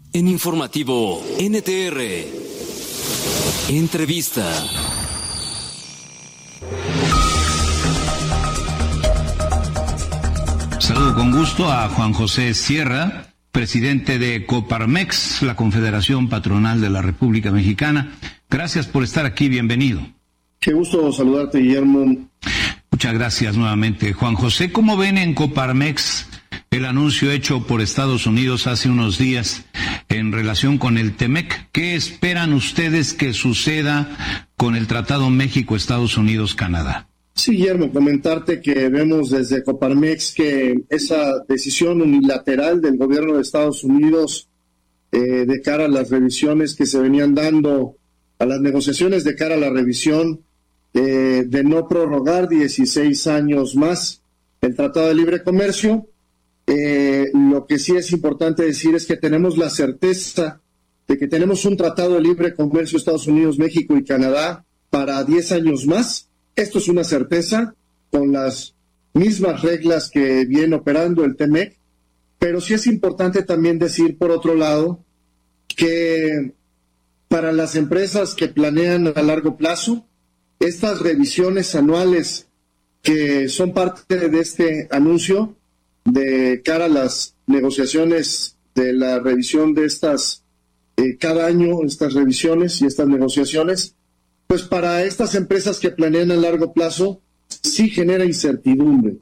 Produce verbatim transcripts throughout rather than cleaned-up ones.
En Informativo N T R, entrevista. Saludo con gusto a Juan José Sierra, presidente de Coparmex, la Confederación Patronal de la República Mexicana. Gracias por estar aquí, bienvenido. Qué gusto saludarte, Guillermo. Muchas gracias nuevamente, Juan José. ¿Cómo ven en Coparmex el anuncio hecho por Estados Unidos hace unos días en relación con el TEMEC? ¿Qué esperan ustedes que suceda con el Tratado México-Estados Unidos-Canadá? Sí, Guillermo, comentarte que vemos desde Coparmex que esa decisión unilateral del gobierno de Estados Unidos eh, de cara a las revisiones que se venían dando, a las negociaciones de cara a la revisión eh, de no prorrogar dieciséis años más el Tratado de Libre Comercio, eh, lo que sí es importante decir es que tenemos la certeza de que tenemos un Tratado de Libre Comercio Estados Unidos, México y Canadá para diez años más. Esto es una certeza, con las mismas reglas que viene operando el TEMEC, pero sí es importante también decir, por otro lado, que para las empresas que planean a largo plazo, estas revisiones anuales que son parte de este anuncio de cara a las negociaciones de la revisión de estas, eh, cada año, estas revisiones y estas negociaciones, pues para estas empresas que planean a largo plazo, sí genera incertidumbre.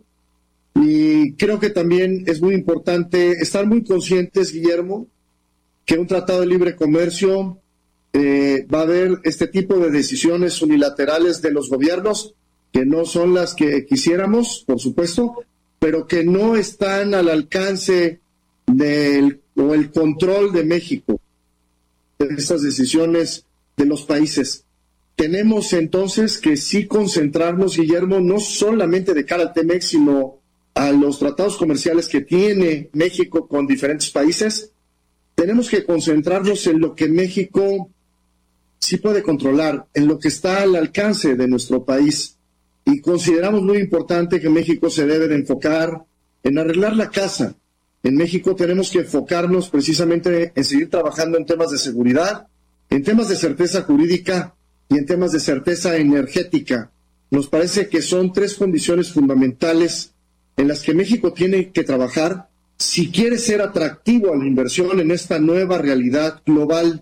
Y creo que también es muy importante estar muy conscientes, Guillermo, que un tratado de libre comercio eh, va a haber este tipo de decisiones unilaterales de los gobiernos, que no son las que quisiéramos, por supuesto, pero que no están al alcance del o el control de México, de estas decisiones de los países. Tenemos entonces que sí concentrarnos, Guillermo, no solamente de cara al TEMEC, sino a los tratados comerciales que tiene México con diferentes países. Tenemos que concentrarnos en lo que México sí puede controlar, en lo que está al alcance de nuestro país. Y consideramos muy importante que México se debe de enfocar en arreglar la casa. En México tenemos que enfocarnos precisamente en seguir trabajando en temas de seguridad, en temas de certeza jurídica y en temas de certeza energética. Nos parece que son tres condiciones fundamentales en las que México tiene que trabajar si quiere ser atractivo a la inversión en esta nueva realidad global.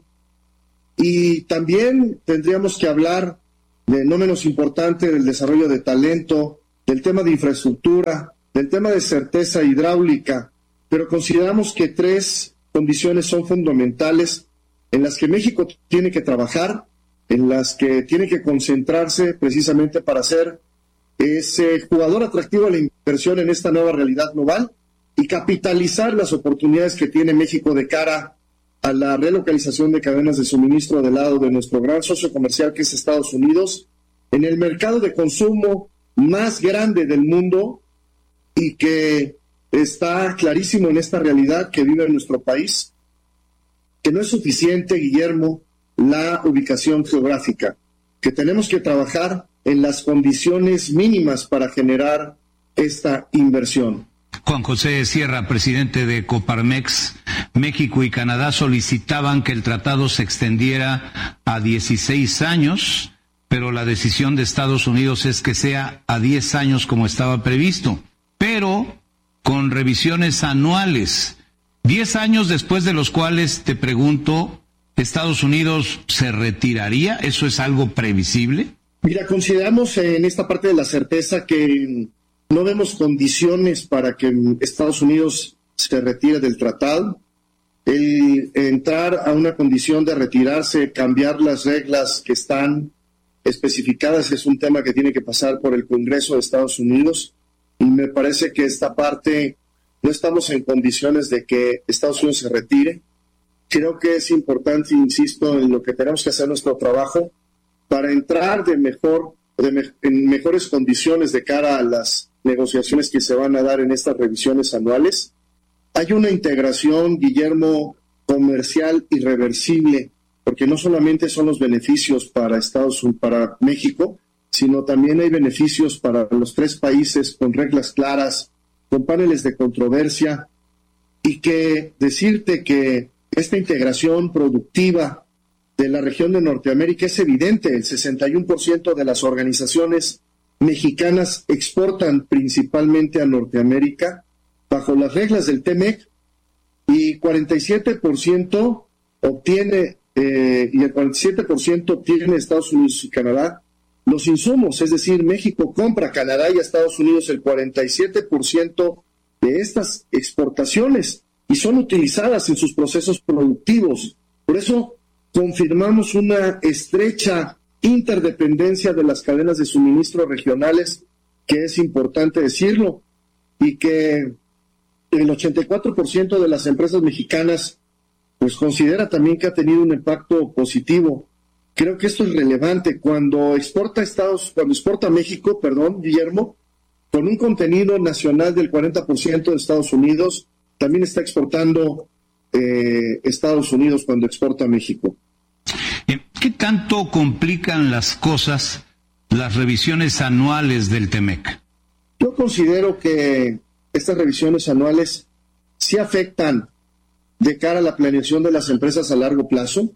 Y también tendríamos que hablar, de no menos importante, del desarrollo de talento, del tema de infraestructura, del tema de certeza hidráulica, pero consideramos que tres condiciones son fundamentales en las que México tiene que trabajar, en las que tiene que concentrarse precisamente para ser ese jugador atractivo a la inversión en esta nueva realidad global y capitalizar las oportunidades que tiene México de cara a la relocalización de cadenas de suministro del lado de nuestro gran socio comercial que es Estados Unidos, en el mercado de consumo más grande del mundo y que está clarísimo en esta realidad que vive nuestro país, que no es suficiente, Guillermo, la ubicación geográfica, que tenemos que trabajar en las condiciones mínimas para generar esta inversión. Juan José Sierra, presidente de Coparmex, México y Canadá solicitaban que el tratado se extendiera a dieciséis años, pero la decisión de Estados Unidos es que sea a diez años como estaba previsto, pero con revisiones anuales. diez años después de los cuales, te pregunto, ¿Estados Unidos se retiraría? ¿Eso es algo previsible? Mira, consideramos en esta parte de la certeza que no vemos condiciones para que Estados Unidos se retire del tratado. El entrar a una condición de retirarse, cambiar las reglas que están especificadas, es un tema que tiene que pasar por el Congreso de Estados Unidos. Y me parece que esta parte no estamos en condiciones de que Estados Unidos se retire. Creo que es importante, insisto, en lo que tenemos que hacer nuestro trabajo para entrar de mejor, de me, en mejores condiciones de cara a las negociaciones que se van a dar en estas revisiones anuales. Hay una integración, Guillermo, comercial irreversible, porque no solamente son los beneficios para Estados Unidos, para México, sino también hay beneficios para los tres países con reglas claras, con paneles de controversia, y que decirte que esta integración productiva de la región de Norteamérica es evidente. El sesenta y uno por ciento de las organizaciones mexicanas exportan principalmente a Norteamérica bajo las reglas del T M E C, y cuarenta y siete por ciento obtiene eh, y el cuarenta y siete por ciento obtiene Estados Unidos y Canadá los insumos, es decir, México compra a Canadá y a Estados Unidos el cuarenta y siete por ciento de estas exportaciones y son utilizadas en sus procesos productivos. Por eso confirmamos una estrecha interdependencia de las cadenas de suministro regionales, que es importante decirlo, y que el ochenta y cuatro por ciento de las empresas mexicanas pues considera también que ha tenido un impacto positivo. Creo que esto es relevante. Cuando exporta Estados, cuando exporta México, perdón, Guillermo, con un contenido nacional del cuarenta por ciento de Estados Unidos, también está exportando eh, Estados Unidos cuando exporta a México. ¿Qué tanto complican las cosas las revisiones anuales del T M E C? Yo considero que estas revisiones anuales sí afectan de cara a la planeación de las empresas a largo plazo,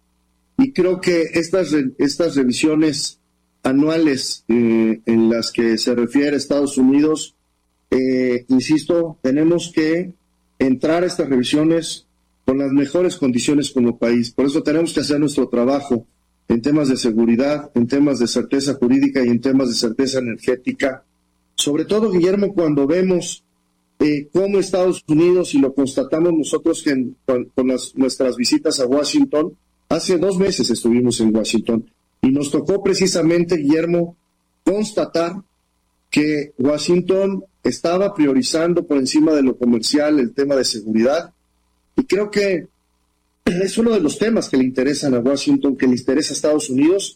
y creo que estas, estas revisiones anuales eh, en las que se refiere a Estados Unidos, eh, insisto, tenemos que entrar a estas revisiones con las mejores condiciones como país. Por eso tenemos que hacer nuestro trabajo en temas de seguridad, en temas de certeza jurídica y en temas de certeza energética. Sobre todo, Guillermo, cuando vemos eh, cómo Estados Unidos, y lo constatamos nosotros que en, con, con las, nuestras visitas a Washington, hace dos meses estuvimos en Washington, y nos tocó precisamente, Guillermo, constatar que Washington estaba priorizando por encima de lo comercial el tema de seguridad, y creo que es uno de los temas que le interesan a Washington, que le interesa a Estados Unidos,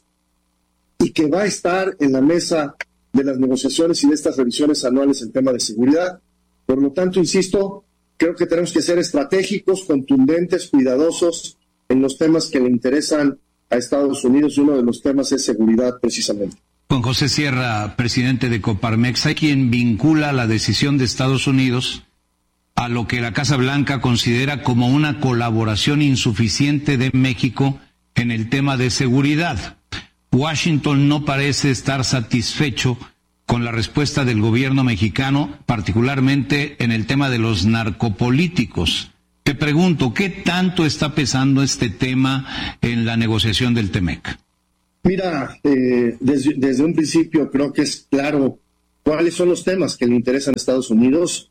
y que va a estar en la mesa de las negociaciones y de estas revisiones anuales en tema de seguridad. Por lo tanto, insisto, creo que tenemos que ser estratégicos, contundentes, cuidadosos en los temas que le interesan a Estados Unidos, y uno de los temas es seguridad precisamente. Juan José Sierra, presidente de Coparmex, hay quien vincula la decisión de Estados Unidos a lo que la Casa Blanca considera como una colaboración insuficiente de México en el tema de seguridad. Washington no parece estar satisfecho con la respuesta del gobierno mexicano, particularmente en el tema de los narcopolíticos. Te pregunto, ¿qué tanto está pesando este tema en la negociación del T M E C? Mira, eh, desde, desde un principio creo que es claro cuáles son los temas que le interesan a Estados Unidos.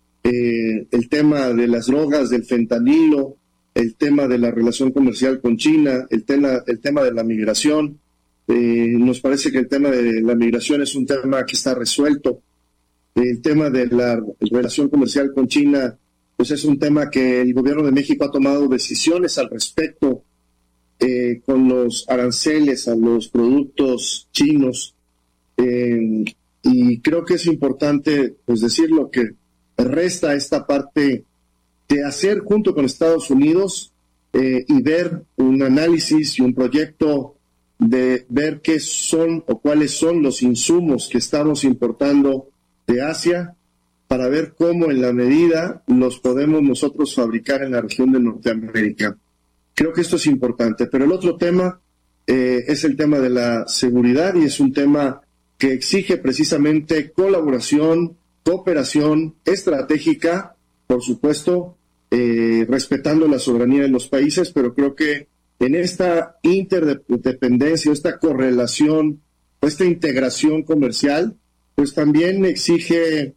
Eh, el tema de las drogas, del fentanilo, el tema de la relación comercial con China, el tema, el tema de la migración. Eh, nos parece que el tema de la migración es un tema que está resuelto. El tema de la relación comercial con China, pues es un tema que el gobierno de México ha tomado decisiones al respecto eh, con los aranceles a los productos chinos. Eh, y creo que es importante pues decir lo que resta esta parte de hacer junto con Estados Unidos eh, y ver un análisis y un proyecto de ver qué son o cuáles son los insumos que estamos importando de Asia, para ver cómo en la medida los podemos nosotros fabricar en la región de Norteamérica. Creo que esto es importante, pero el otro tema eh, es el tema de la seguridad, y es un tema que exige precisamente colaboración, cooperación estratégica, por supuesto, eh, respetando la soberanía de los países, pero creo que en esta interdependencia, esta correlación, esta integración comercial, pues también exige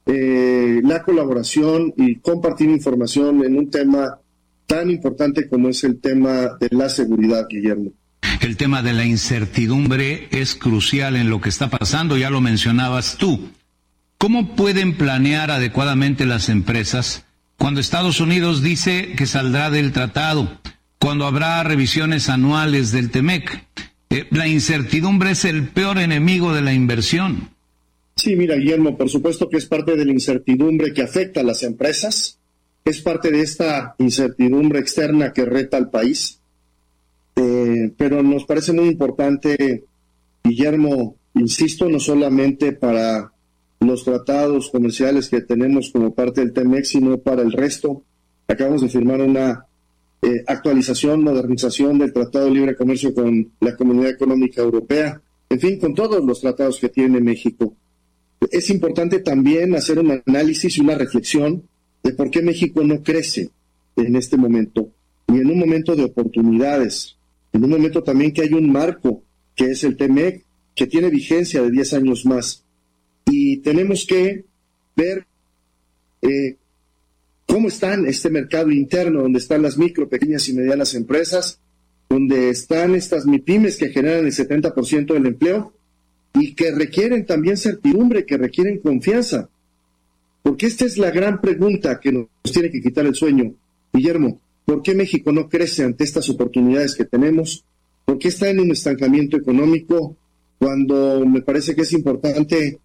eh, la colaboración y compartir información en un tema tan importante como es el tema de la seguridad, Guillermo. El tema de la incertidumbre es crucial en lo que está pasando, ya lo mencionabas tú. ¿Cómo pueden planear adecuadamente las empresas cuando Estados Unidos dice que saldrá del tratado, cuando habrá revisiones anuales del T M E C? Eh, la incertidumbre es el peor enemigo de la inversión. Sí, mira, Guillermo, por supuesto que es parte de la incertidumbre que afecta a las empresas, es parte de esta incertidumbre externa que reta al país, eh, pero nos parece muy importante, Guillermo, insisto, no solamente para los tratados comerciales que tenemos como parte del T M E C, sino para el resto. Acabamos de firmar una eh, actualización, modernización del Tratado de Libre Comercio con la Comunidad Económica Europea, en fin, con todos los tratados que tiene México. Es importante también hacer un análisis y una reflexión de por qué México no crece en este momento, y en un momento de oportunidades, en un momento también que hay un marco, que es el T M E C, que tiene vigencia de diez años más. Y tenemos que ver eh, cómo está este mercado interno, donde están las micro, pequeñas y medianas empresas, donde están estas MIPYMES que generan el setenta por ciento del empleo y que requieren también certidumbre, que requieren confianza. Porque esta es la gran pregunta que nos tiene que quitar el sueño. Guillermo, ¿por qué México no crece ante estas oportunidades que tenemos? ¿Por qué está en un estancamiento económico cuando me parece que es importante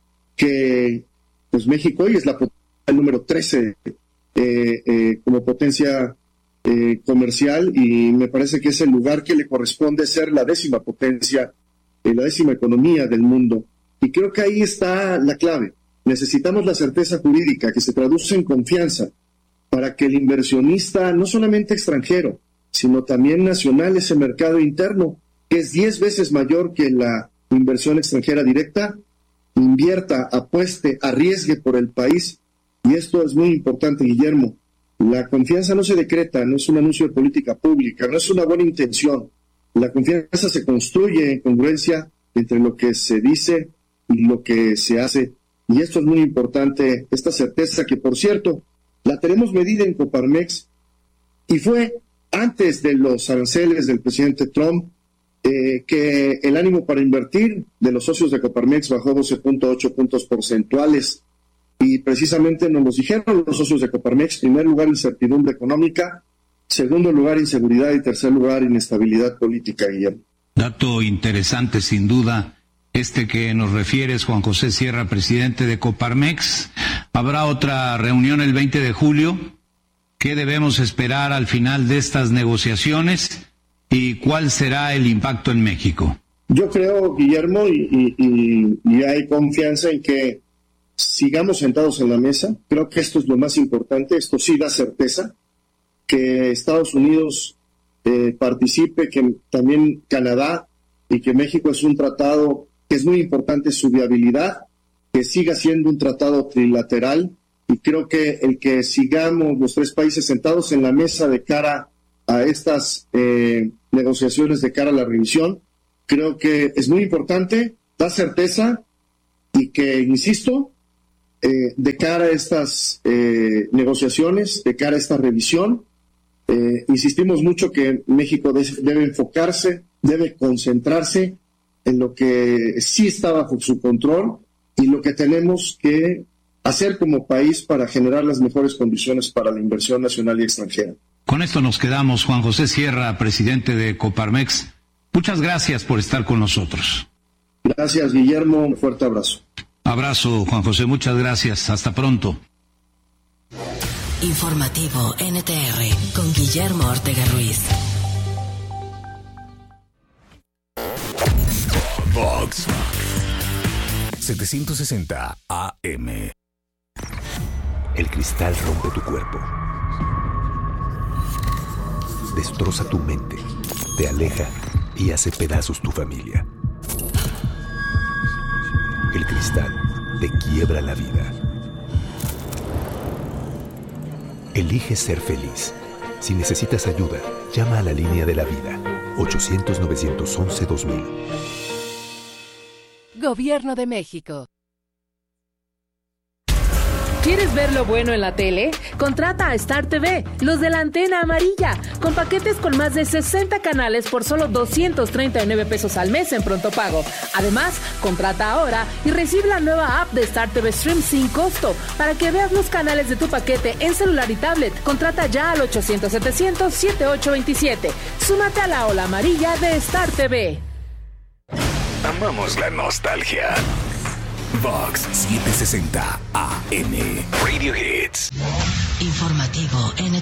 que pues México hoy es la potencia número trece eh, eh, como potencia eh, comercial, y me parece que es el lugar que le corresponde ser la décima potencia, eh, la décima economía del mundo? Y creo que ahí está la clave. Necesitamos la certeza jurídica que se traduce en confianza para que el inversionista, no solamente extranjero, sino también nacional, ese mercado interno, que es diez veces mayor que la inversión extranjera directa, invierta, apueste, arriesgue por el país. Y esto es muy importante, Guillermo. La confianza no se decreta, no es un anuncio de política pública, no es una buena intención. La confianza se construye en congruencia entre lo que se dice y lo que se hace. Y esto es muy importante, esta certeza que, por cierto, la tenemos medida en Coparmex, y fue antes de los aranceles del presidente Trump, eh, que el ánimo para invertir de los socios de Coparmex bajó doce punto ocho puntos porcentuales, y precisamente nos los dijeron los socios de Coparmex: primer lugar, incertidumbre económica; segundo lugar, inseguridad; y tercer lugar, inestabilidad política, Guillermo. Dato interesante, sin duda, este que nos refieres, Juan José Sierra, presidente de Coparmex. Habrá otra reunión el veinte de julio. ¿Qué debemos esperar al final de estas negociaciones y cuál será el impacto en México? Yo creo, Guillermo, y, y, y hay confianza en que sigamos sentados en la mesa. Creo que esto es lo más importante. Esto sí da certeza, que Estados Unidos eh, participe, que también Canadá, y que México es un tratado que es muy importante su viabilidad, que siga siendo un tratado trilateral, y creo que el que sigamos los tres países sentados en la mesa de cara a estas eh, negociaciones, de cara a la revisión, creo que es muy importante, da certeza, y que, insisto, eh, de cara a estas eh, negociaciones, de cara a esta revisión, eh, insistimos mucho que México de- debe enfocarse, debe concentrarse en lo que sí está bajo su control y lo que tenemos que hacer como país para generar las mejores condiciones para la inversión nacional y extranjera. Con esto nos quedamos. Juan José Sierra, presidente de Coparmex, muchas gracias por estar con nosotros. Gracias, Guillermo. Un fuerte abrazo. Abrazo, Juan José, muchas gracias. Hasta pronto. Informativo N T R con Guillermo Ortega Ruiz. Vox setecientos sesenta A M. El cristal rompe tu cuerpo, destroza tu mente, te aleja y hace pedazos tu familia. El cristal te quiebra la vida. Elige ser feliz. Si necesitas ayuda, llama a la línea de la vida, ochocientos, novecientos once, dos mil. Gobierno de México. ¿Quieres ver lo bueno en la tele? Contrata a Star T V, los de la antena amarilla, con paquetes con más de sesenta canales por solo doscientos treinta y nueve pesos al mes en pronto pago. Además, contrata ahora y recibe la nueva app de Star T V Stream sin costo para que veas los canales de tu paquete en celular y tablet. Contrata ya al ochocientos, setecientos, setenta y ocho veintisiete. Súmate a la ola amarilla de Star T V. Amamos la nostalgia. Vox setecientos sesenta A M. Radio Hits. Informativo N T R.